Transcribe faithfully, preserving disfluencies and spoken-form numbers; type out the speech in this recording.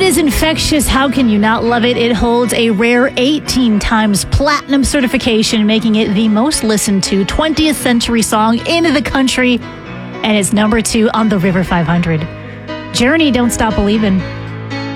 is infectious. How can you not love it? It holds a rare eighteen times platinum certification, making it the most listened to twentieth century song in the country, and it's number two on the River five hundred. Journey, Don't Stop Believin'.